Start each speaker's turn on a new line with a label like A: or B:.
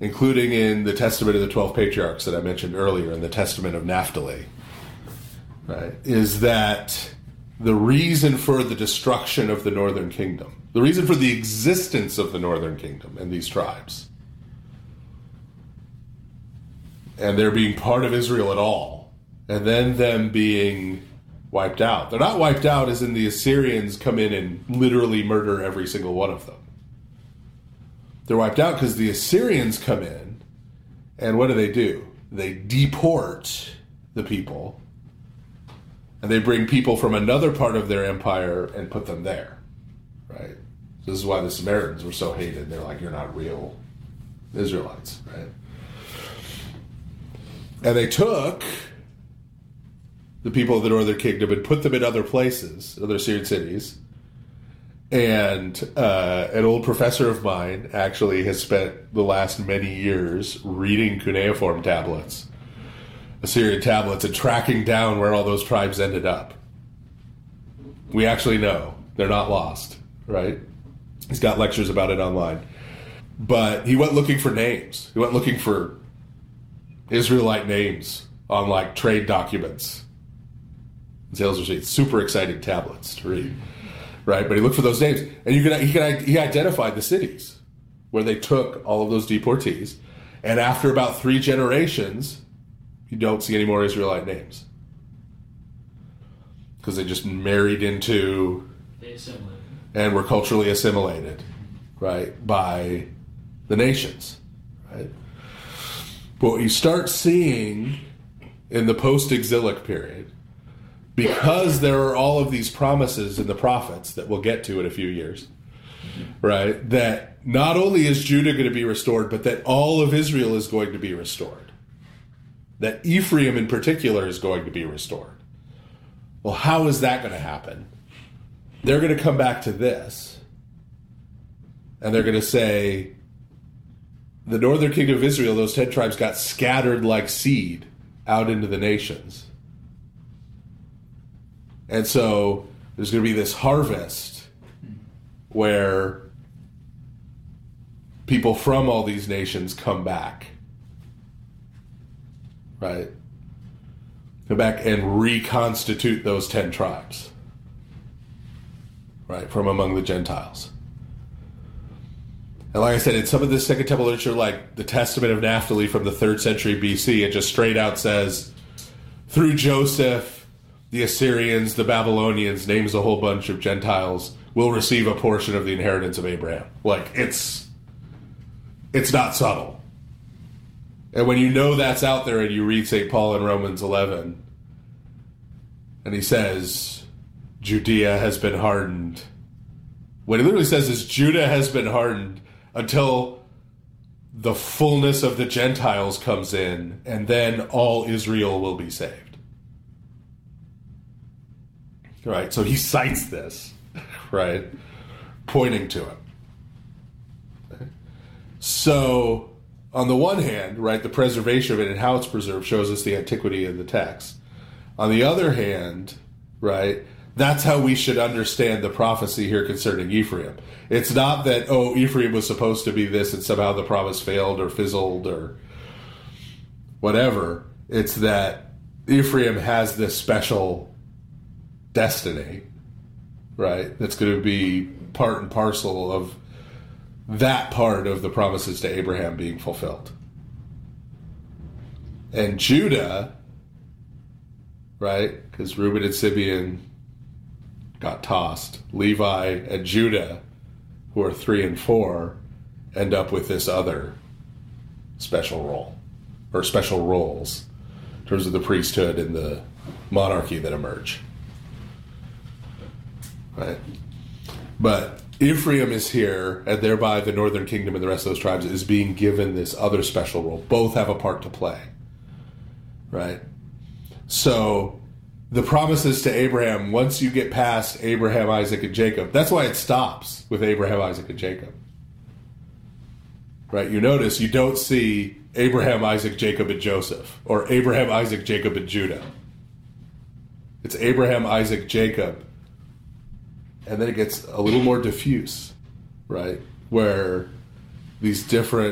A: including in the Testament of the 12 Patriarchs that I mentioned earlier, in the Testament of Naphtali, right, is that the reason for the destruction of the northern kingdom, the reason for the existence of the northern kingdom and these tribes, and there being part of Israel at all, and then them being wiped out. They're not wiped out as in the Assyrians come in and literally murder every single one of them. They're wiped out because the Assyrians come in, and what do? They deport the people, and they bring people from another part of their empire and put them there, right? This is why the Samaritans were so hated. They're like, you're not real Israelites, right? And they took the people of the northern kingdom and put them in other places, other Syrian cities. And an old professor of mine actually has spent the last many years reading cuneiform tablets, Assyrian tablets, and tracking down where all those tribes ended up. We actually know. They're not lost, right? He's got lectures about it online. But he went looking for names. He went looking for Israelite names on, like, trade documents. Sales receipts. Super exciting tablets to read. Right, but he looked for those names, and he identified the cities where they took all of those deportees. And after about 3 generations, you don't see any more Israelite names because they just married into and were culturally assimilated, right, by the nations, right. But what you start seeing in the post-exilic period, because there are all of these promises in the prophets that we'll get to in a few years, right, that not only is Judah going to be restored, but that all of Israel is going to be restored. That Ephraim in particular is going to be restored. Well, how is that going to happen? They're going to come back to this, and they're going to say, the northern kingdom of Israel, those 10 tribes, got scattered like seed out into the nations. And so there's going to be this harvest where people from all these nations come back, right? Come back and reconstitute those 10 tribes, right, from among the Gentiles. And like I said, in some of this Second Temple literature, like the Testament of Naphtali from the 3rd century BC, it just straight out says, through Joseph, the Assyrians, the Babylonians, names a whole bunch of Gentiles, will receive a portion of the inheritance of Abraham. Like, it's not subtle. And when you know that's out there and you read St. Paul in Romans 11, and he says, Judea has been hardened. What he literally says is Judah has been hardened until the fullness of the Gentiles comes in, and then all Israel will be saved. Right, so he cites this, right, pointing to it. Okay. So, on the one hand, right, the preservation of it and how it's preserved shows us the antiquity of the text. On the other hand, right, that's how we should understand the prophecy here concerning Ephraim. It's not that, oh, Ephraim was supposed to be this and somehow the promise failed or fizzled or whatever. It's that Ephraim has this special destiny, right, that's going to be part and parcel of that part of the promises to Abraham being fulfilled. And Judah, right, because Reuben and Simeon got tossed, Levi and Judah, who are 3 and 4, end up with this other special role, or special roles, in terms of the priesthood and the monarchy that emerge. Right, but Ephraim is here, and thereby the northern kingdom and the rest of those tribes is being given this other special role. Both have a part to play, right? So the promises to Abraham, once you get past Abraham, Isaac, and Jacob, that's why it stops with Abraham, Isaac, and Jacob. Right? You notice you don't see Abraham, Isaac, Jacob, and Joseph, or Abraham, Isaac, Jacob, and Judah. It's Abraham, Isaac, Jacob, and then it gets a little more diffuse, right? Where these different